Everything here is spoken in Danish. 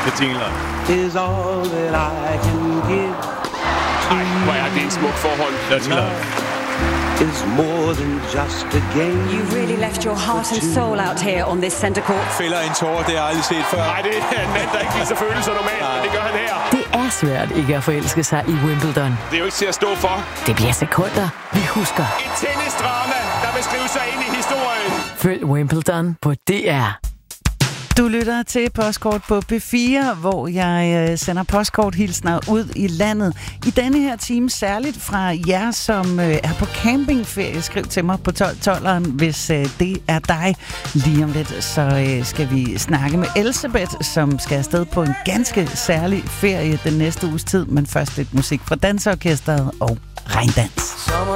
Det jingler. Is all that I can give. Ej, hvor er det en smuk forhold. That's love. Is more than just a game. You really left your heart and soul out here on this center court. Fælder en tårer, det har jeg aldrig set før. Nej, det er en mand, der ikke viser følelser normalt, men det gør han her. Det er svært ikke at forelske sig i Wimbledon. Det er jo ikke til at stå for. Det bliver sekunder, vi husker. Et tennisdrama, der vil skrive sig ind i historien. Følg Wimbledon på DR. Du lytter til Postkort på P4, hvor jeg sender postkorthilsner ud i landet. I denne her time særligt fra jer, som er på campingferie. Skriv til mig på 1212'eren, hvis det er dig. Lige om lidt, så skal vi snakke med Elsebeth, som skal afsted på en ganske særlig ferie den næste uges tid. Men først lidt musik fra Danseorkestret og regndans.